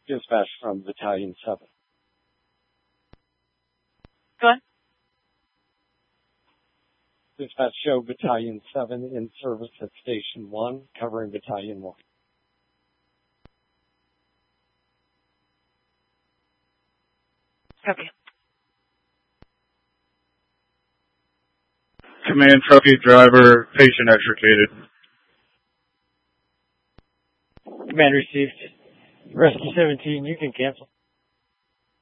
Dispatch from Battalion 7. Go ahead. Dispatch show Battalion 7 in service at Station 1, covering Battalion 1. Okay. Command truckie driver, patient extricated. Command received. Rescue 17, you can cancel.